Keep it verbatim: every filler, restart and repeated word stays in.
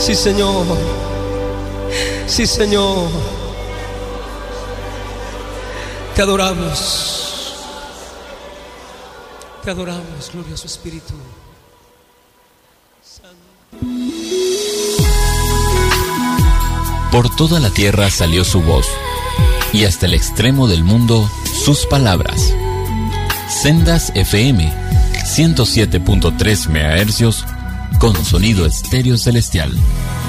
Sí, Señor. Sí, Señor. Te adoramos. Te adoramos, glorioso Espíritu. Por toda la tierra salió su voz, y hasta el extremo del mundo sus palabras. Sendas F M, ciento siete punto tres megahercios, con sonido estéreo celestial.